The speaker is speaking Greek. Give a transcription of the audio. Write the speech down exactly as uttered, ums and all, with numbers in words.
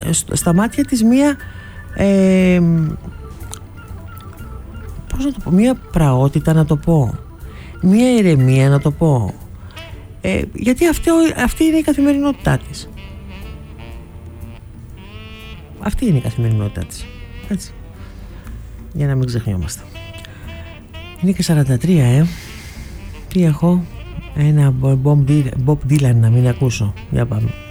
στα μάτια της μία ε, πώς να το πω, μία πραότητα να το πω, μία ηρεμία να το πω, ε, γιατί αυτό, αυτή είναι η καθημερινότητά της. Αυτή είναι η καθημερινότητά της, έτσι, για να μην ξεχνιόμαστε. Είναι και σαράντα τρία, ε. Τι έχω? Ένα Bob Dylan να μην ακούσω. Για πάμε.